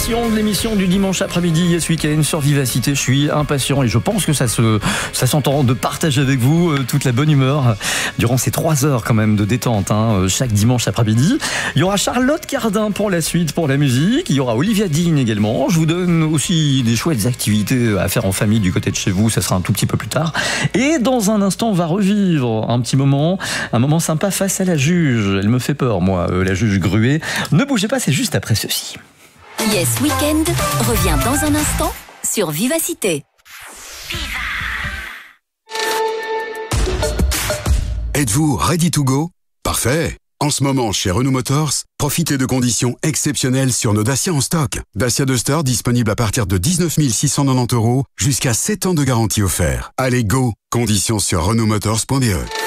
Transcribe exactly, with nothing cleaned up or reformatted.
tradition de l'émission du dimanche après-midi Yes Weekend sur Vivacité. Je suis impatient et je pense que ça se, ça s'entend de partager avec vous euh, toute la bonne humeur durant ces trois heures quand même de détente, hein, chaque dimanche après-midi. Il y aura Charlotte Cardin pour la suite, pour la musique. Il y aura Olivia Dean également. Je vous donne aussi des chouettes activités à faire en famille du côté de chez vous. Ça sera un tout petit peu plus tard. Et dans un instant, on va revivre un petit moment, un moment sympa face à la juge. Elle me fait peur, moi, euh, la juge Gruet. Ne bougez pas, c'est juste après ceci. Yes Weekend revient dans un instant sur Vivacité. Êtes-vous ready to go? Parfait! En ce moment, chez Renault Motors, profitez de conditions exceptionnelles sur nos Dacia en stock. Dacia Duster disponible à partir de dix-neuf mille six cent quatre-vingt-dix euros jusqu'à sept ans de garantie offert. Allez, go! Conditions sur renault motors point b e.